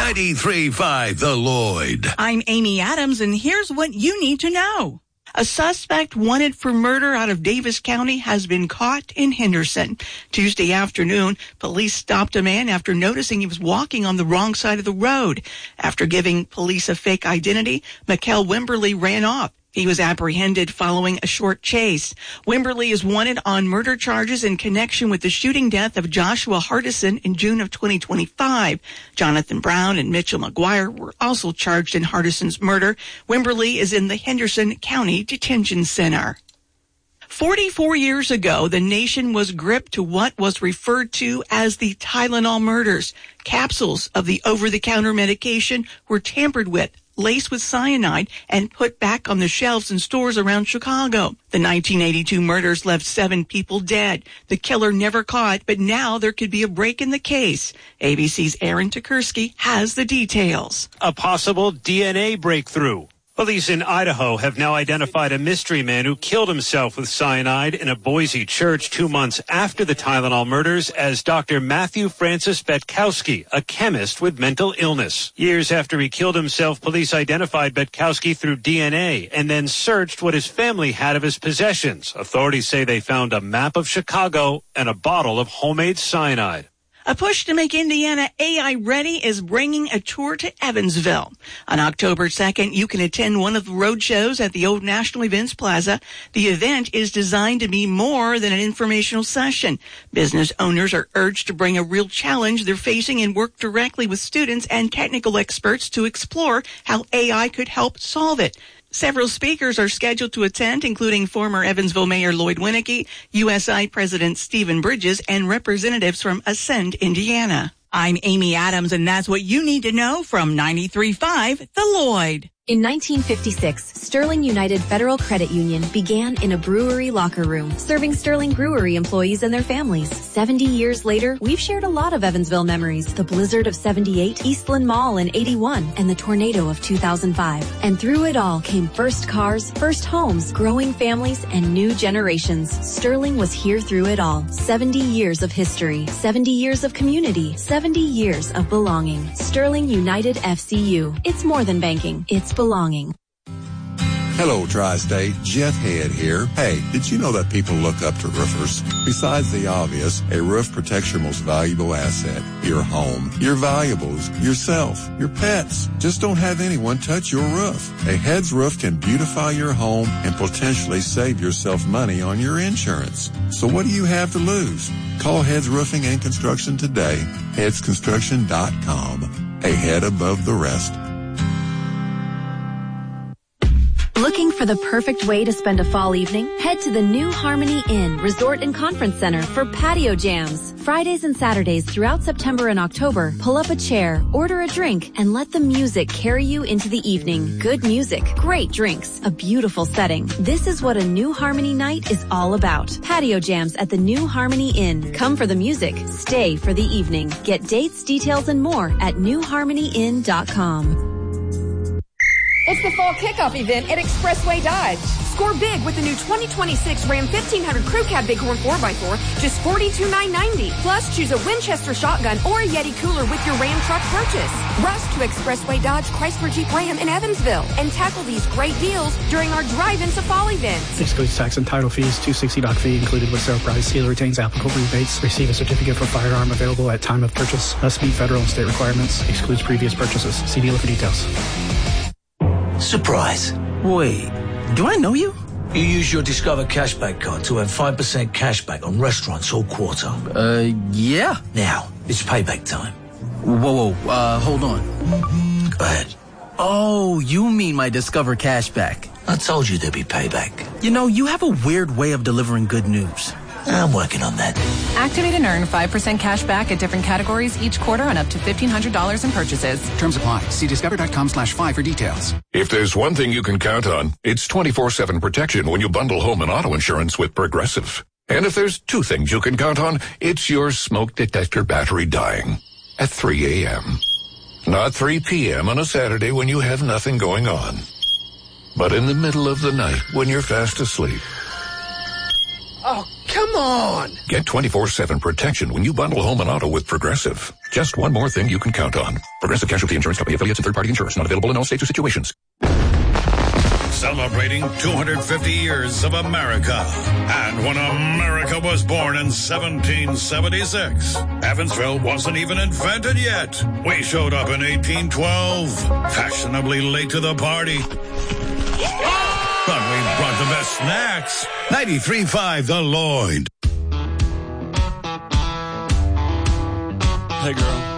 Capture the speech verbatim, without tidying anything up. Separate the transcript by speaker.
Speaker 1: ninety-three point five The Lloyd.
Speaker 2: I'm Amy Adams, and here's what you need to know. A suspect wanted for murder out of Davis County has been caught in Henderson. Tuesday afternoon, police stopped a man after noticing he was walking on the wrong side of the road. After giving police a fake identity, Mikkel Wimberly ran off. He was apprehended following a short chase. Wimberly is wanted on murder charges in connection with the shooting death of Joshua Hardison in June of twenty twenty-five. Jonathan Brown and Mitchell McGuire were also charged in Hardison's murder. Wimberly is in the Henderson County Detention Center. forty-four years ago, the nation was gripped to what was referred to as the Tylenol murders. Capsules of the over-the-counter medication were tampered with, laced with cyanide, and put back on the shelves in stores around Chicago. The nineteen eighty-two murders left seven people dead. The killer never caught, but now there could be a break in the case. A B C's Aaron Tukursky has the details.
Speaker 3: A possible D N A breakthrough. Police in Idaho have now identified a mystery man who killed himself with cyanide in a Boise church two months after the Tylenol murders as Doctor Matthew Francis Betkowski, a chemist with mental illness. Years after he killed himself, police identified Betkowski through D N A and then searched what his family had of his possessions. Authorities say they found a map of Chicago and a bottle of homemade cyanide.
Speaker 2: A push to make Indiana A I ready is bringing a tour to Evansville. On October second, you can attend one of the road shows at the Old National Events Plaza. The event is designed to be more than an informational session. Business owners are urged to bring a real challenge they're facing and work directly with students and technical experts to explore how A I could help solve it. Several speakers are scheduled to attend, including former Evansville Mayor Lloyd Winnecke, U S I President Stephen Bridges, and representatives from Ascend, Indiana. I'm Amy Adams, and that's what you need to know from ninety-three point five The Lloyd.
Speaker 4: In nineteen fifty-six, Sterling United Federal Credit Union began in a brewery locker room, serving Sterling Brewery employees and their families. seventy years later, we've shared a lot of Evansville memories. The blizzard of seventy-eight, Eastland Mall in eighty-one, and the tornado of two thousand five. And through it all came first cars, first homes, growing families, and new generations. Sterling was here through it all. seventy years of history, seventy years of community, seventy years of belonging. Sterling United F C U. It's more than banking. It's belonging.
Speaker 5: Hello, Tri-State. Jeff Head here. Hey, did you know that people look up to roofers? Besides the obvious, a roof protects your most valuable asset, your home, your valuables, yourself, your pets. Just don't have anyone touch your roof. A Head's roof can beautify your home and potentially save yourself money on your insurance. So what do you have to lose? Call Heads Roofing and Construction today. heads construction dot com. A head above the rest.
Speaker 4: Looking for the perfect way to spend a fall evening? Head to the New Harmony Inn Resort and Conference Center for patio jams. Fridays and Saturdays throughout September and October, pull up a chair, order a drink, and let the music carry you into the evening. Good music, great drinks, a beautiful setting. This is what a New Harmony night is all about. Patio jams at the New Harmony Inn. Come for the music, stay for the evening. Get dates, details, and more at new harmony inn dot com.
Speaker 6: It's the fall kickoff event at Expressway Dodge. Score big with the new twenty twenty-six Ram fifteen hundred Crew Cab Bighorn four by four, just forty-two thousand nine hundred ninety dollars. Plus, choose a Winchester shotgun or a Yeti cooler with your Ram truck purchase. Rush to Expressway Dodge Chrysler Jeep Ram in Evansville and tackle these great deals during our drive-in to fall events.
Speaker 7: Excludes tax and title fees. two hundred sixty dollars fee included with sale price. Dealer retains applicable rebates. Receive a certificate for firearm available at time of purchase. Must meet federal and state requirements. Excludes previous purchases. See dealer for details.
Speaker 8: Surprise.
Speaker 9: Wait, do I know you?
Speaker 8: You use your Discover Cashback card to earn five percent cashback on restaurants all quarter.
Speaker 9: Uh, yeah.
Speaker 8: Now, it's payback time.
Speaker 9: Whoa, whoa, uh, hold on.
Speaker 8: Go ahead.
Speaker 9: Oh, you mean my Discover Cashback.
Speaker 8: I told you there'd be payback.
Speaker 9: You know, you have a weird way of delivering good news.
Speaker 8: I'm working on that.
Speaker 10: Activate and earn five percent cash back at different categories each quarter on up to fifteen hundred dollars in purchases.
Speaker 11: Terms apply. See discover.com slash five for details.
Speaker 12: If there's one thing you can count on, it's twenty-four seven protection when you bundle home and auto insurance with Progressive. And if there's two things you can count on, it's your smoke detector battery dying at three a.m. Not three p.m. on a Saturday when you have nothing going on, but in the middle of the night when you're fast asleep.
Speaker 13: Oh, come Come on!
Speaker 12: Get twenty-four seven protection when you bundle home and auto with Progressive. Just one more thing you can count on. Progressive Casualty Insurance Company, affiliates, and third-party insurance. Not available in all states or situations.
Speaker 1: Celebrating two hundred fifty years of America. And when America was born in seventeen seventy-six, Evansville wasn't even invented yet. We showed up in eighteen twelve, fashionably late to the party. But we brought the best snacks. ninety-three point five The Lloyd.
Speaker 14: Hey, girl.